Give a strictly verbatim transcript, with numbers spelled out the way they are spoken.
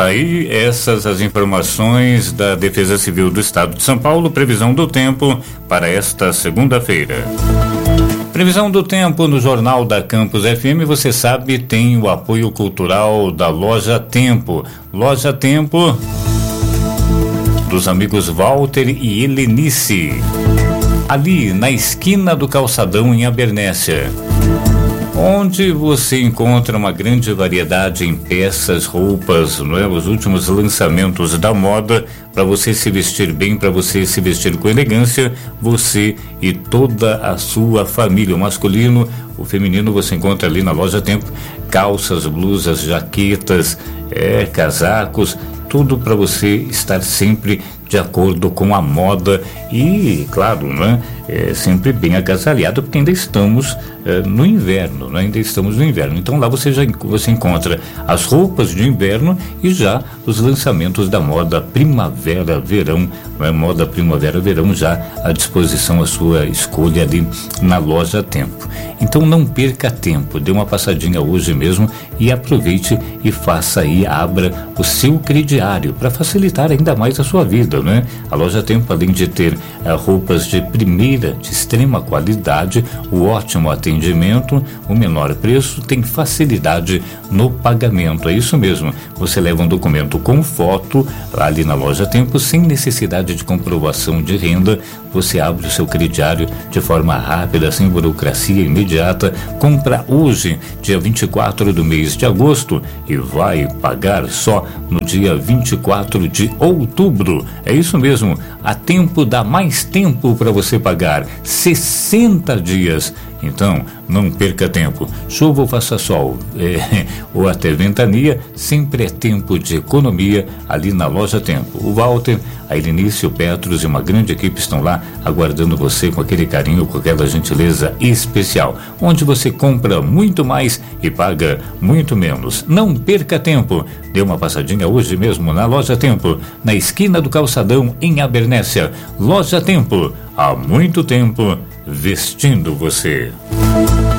tá aí essas as informações da Defesa Civil do Estado de São Paulo, previsão do tempo para esta segunda-feira. Previsão do tempo no Jornal da Campus F M, você sabe, tem o apoio cultural da Loja Tempo. Loja Tempo, dos amigos Walter e Helenice, ali na esquina do Calçadão, em Abernéssia, onde você encontra uma grande variedade em peças, roupas, não é? Os últimos lançamentos da moda, para você se vestir bem, para você se vestir com elegância, você e toda a sua família. O masculino, o feminino, você encontra ali na Loja Tempo, calças, blusas, jaquetas, é, casacos, tudo para você estar sempre de acordo com a moda e, claro, né, é, sempre bem agasalhado, porque ainda estamos é, no inverno, né, ainda estamos no inverno. Então lá você já você encontra as roupas de inverno e já os lançamentos da moda primavera, verão, né, moda primavera, verão já à disposição, a sua escolha ali na Loja Tempo. Então não perca tempo, dê uma passadinha hoje mesmo e aproveite e faça aí, abra o seu crediário para facilitar ainda mais a sua vida, né? A Loja Tempo, além de ter uh, roupas de primeira, de extrema qualidade, o ótimo atendimento, o menor preço, tem facilidade no pagamento. É isso mesmo, você leva um documento com foto ali na Loja Tempo, sem necessidade de comprovação de renda, você abre o seu crediário de forma rápida, sem burocracia, imediata, compra hoje, dia vinte e quatro do mês de agosto, e vai pagar só no dia vinte e quatro de outubro. É isso mesmo, há tempo, dá mais tempo para você pagar, sessenta dias. Então, não perca tempo. Chuva ou faça sol, é, ou até ventania, sempre é tempo de economia ali na Loja Tempo. O Walter, a Helenice, o Petros e uma grande equipe estão lá aguardando você com aquele carinho, com aquela gentileza especial, onde você compra muito mais e paga muito menos. Não perca tempo. Dê uma passadinha hoje mesmo na Loja Tempo, na esquina do Calçadão, em Abernéssia. Loja Tempo, há muito tempo vestindo você.